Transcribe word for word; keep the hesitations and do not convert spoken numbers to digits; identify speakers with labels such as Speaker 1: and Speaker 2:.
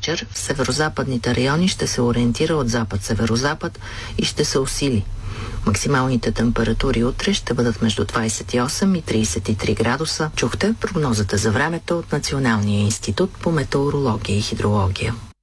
Speaker 1: вечер в северо-западните райони ще се ориентира от запад-северозапад и ще се усили. Максималните температури утре ще бъдат между двадесет и осем и тридесет и три градуса. Чухте прогнозата за времето от Националния институт по метеорология и хидрология.